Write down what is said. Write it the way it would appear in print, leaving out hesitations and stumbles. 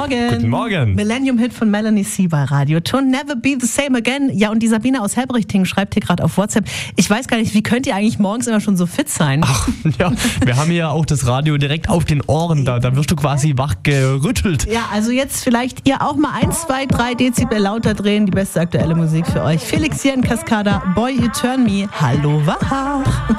Morgen. Guten Morgen. Millennium-Hit von Melanie C. bei Radio To Never Be the Same Again. Ja, und die Sabine aus Helbrichting schreibt hier gerade auf WhatsApp, ich weiß gar nicht, wie könnt ihr eigentlich morgens immer schon so fit sein? Ach, ja, wir haben ja auch das Radio direkt auf den Ohren, da wirst du quasi wach gerüttelt. Ja, also jetzt vielleicht ihr auch mal 1, 2, 3 Dezibel lauter drehen. Die beste aktuelle Musik für euch. Felix hier in Cascada, Boy You Turn Me. Hallo, wach.